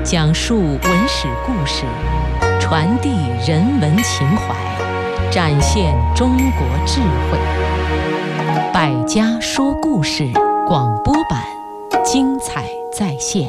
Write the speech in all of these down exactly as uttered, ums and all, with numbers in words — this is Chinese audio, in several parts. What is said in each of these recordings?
讲述文史故事，传递人文情怀，展现中国智慧。百家说故事广播版，精彩再现。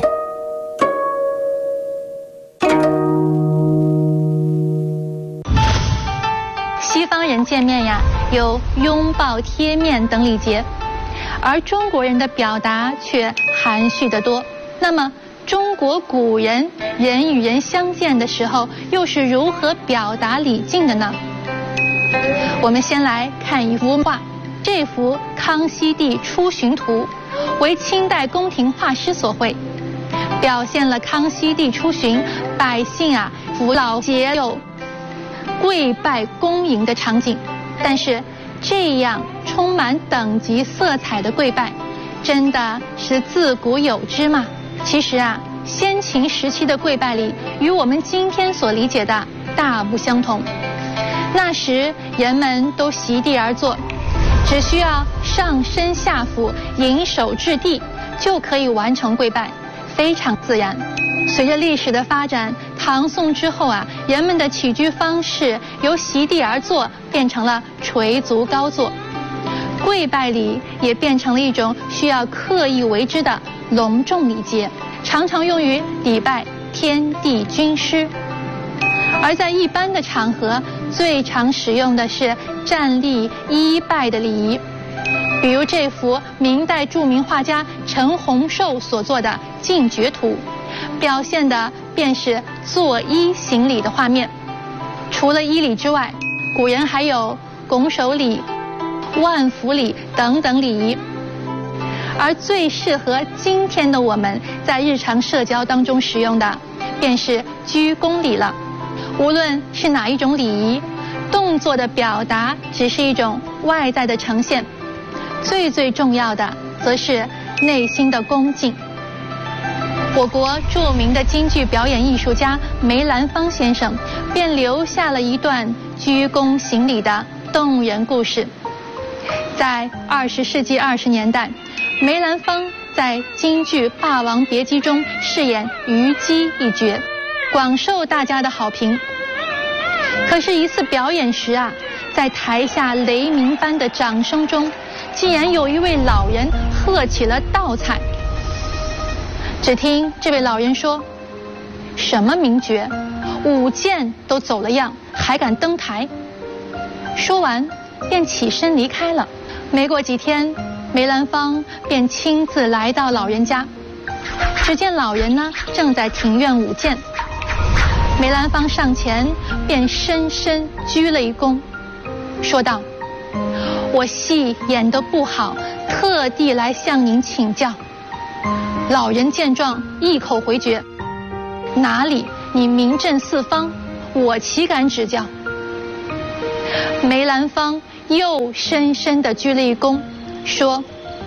西方人见面呀，有拥抱、贴面等礼节，而中国人的表达却含蓄得多。那么，中国古人人与人相见的时候，又是如何表达礼敬的呢？我们先来看一幅画，这幅《康熙帝出巡图》为清代宫廷画师所绘，表现了康熙帝出巡，百姓啊扶老携幼、跪拜恭迎的场景。但是，这样充满等级色彩的跪拜，真的是自古有之吗？其实啊，先秦时期的跪拜礼与我们今天所理解的大不相同。那时人们都席地而坐，只需要上身下俯、引手至地，就可以完成跪拜，非常自然。随着历史的发展，唐宋之后啊，人们的起居方式由席地而坐变成了垂足高坐，跪拜礼也变成了一种需要刻意为之的隆重礼节，常常用于礼拜天地军师。而在一般的场合，最常使用的是站立揖拜的礼仪，比如这幅明代著名画家陈洪寿所作的《进爵图》，表现的便是作揖行礼的画面。除了揖礼之外，古人还有拱手礼、万福礼等等礼仪。而最适合今天的我们在日常社交当中使用的，便是鞠躬礼了。无论是哪一种礼仪，动作的表达只是一种外在的呈现，最最重要的则是内心的恭敬。我国著名的京剧表演艺术家梅兰芳先生便留下了一段鞠躬行礼的动人故事。在二十世纪二十年代，梅兰芳在京剧《霸王别姬》中饰演虞姬一角，广受大家的好评。可是，一次表演时啊，在台下雷鸣般的掌声中，竟然有一位老人喝起了倒彩。只听这位老人说：“什么名角，舞剑都走了样，还敢登台？”说完，便起身离开了。没过几天，梅兰芳便亲自来到老人家，只见老人呢正在庭院舞剑。梅兰芳上前便深深鞠了一躬，说道：“我戏演得不好，特地来向您请教。”老人见状，一口回绝：“哪里，你名震四方，我岂敢指教？”梅兰芳又深深地鞠了一躬，说：“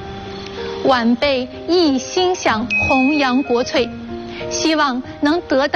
晚辈一心想弘扬国粹，希望能得到